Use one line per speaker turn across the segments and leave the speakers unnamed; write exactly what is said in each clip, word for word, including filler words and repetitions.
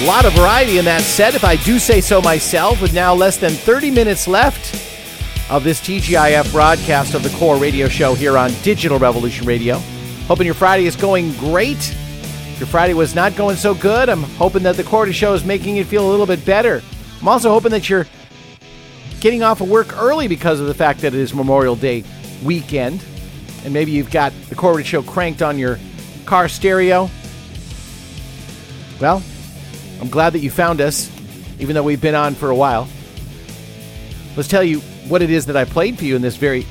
A lot of variety in that set, if I do say so myself, with now less than thirty minutes left of this T G I F broadcast of the Core Radio Show here on Digital Revolution Radio. Hoping your Friday is going great. If your Friday was not going so good, I'm hoping that the Core Show is making you feel a little bit better. I'm also hoping that you're getting off of work early because of the fact that it is Memorial Day weekend. And maybe you've got the Core Show cranked on your car stereo. Well, I'm glad that you found us, even though we've been on for a while. Let's tell you what it is that I played for you in this very...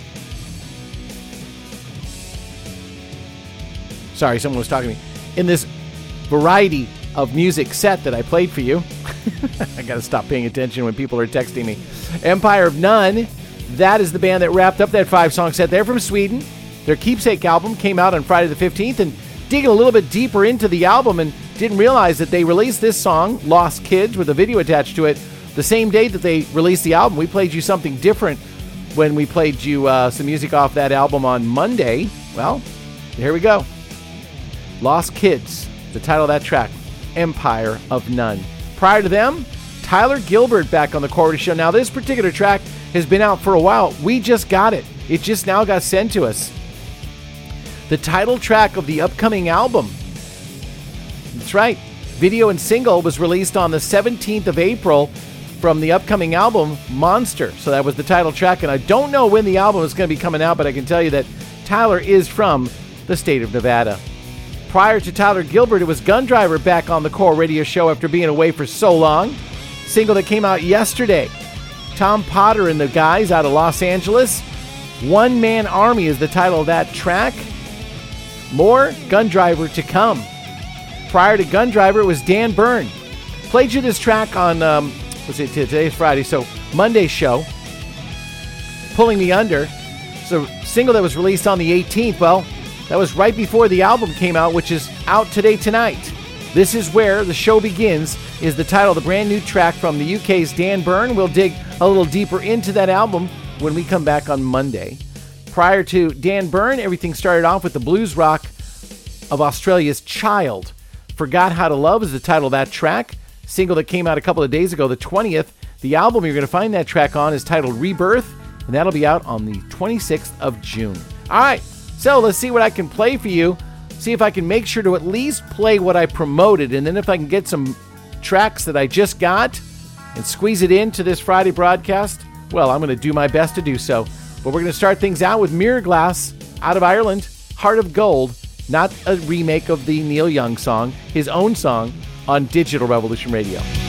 Sorry, someone was talking to me. In this variety of music set that I played for you. I gotta stop paying attention when people are texting me. Empire of None. That is the band that wrapped up that five-song set. They're from Sweden. Their Keepsake album came out on Friday the fifteenth, and digging a little bit deeper into the album and didn't realize that they released this song, Lost Kids, with a video attached to it, the same day that they released the album. We played you something different when we played you uh, some music off that album on Monday. Well, here we go. Lost Kids, the title of that track, Empire of None. Prior to them, Tyler Gilbert back on the Core Show. Now, this particular track has been out for a while. We just got it. It just now got sent to us. The title track of the upcoming album. That's right. Video and single was released on the seventeenth of April from the upcoming album, Monster. So that was the title track, and I don't know when the album is going to be coming out, but I can tell you that Tyler is from the state of Nevada. Prior to Tyler Gilbert, it was Gun Driver back on the Core Radio Show after being away for so long. Single that came out yesterday. Tom Potter and the guys out of Los Angeles. One Man Army is the title of that track. More Gun Driver to come. Prior to Gun Driver, it was Dan Byrne. Played you this track on, um, what's it, today's Friday, so Monday's show. Pulling Me Under. It's a single that was released on the eighteenth. Well, that was right before the album came out, which is out today tonight. This Is Where the Show Begins is the title of the brand new track from the U K's Dan Byrne. We'll dig a little deeper into that album when we come back on Monday. Prior to Dan Byrne, everything started off with the blues rock of Australia's Child. Forgot How to Love is the title of that track. Single that came out a couple of days ago, the twentieth. The album you're going to find that track on is titled Rebirth, and that'll be out on the twenty-sixth of June. All right, so let's see what I can play for you. See if I can make sure to at least play what I promoted, and then if I can get some tracks that I just got and squeeze it into this Friday broadcast, well, I'm going to do my best to do so. But we're going to start things out with Mirror Glass out of Ireland, Heart of Gold, not a remake of the Neil Young song, his own song on Digital Revolution Radio.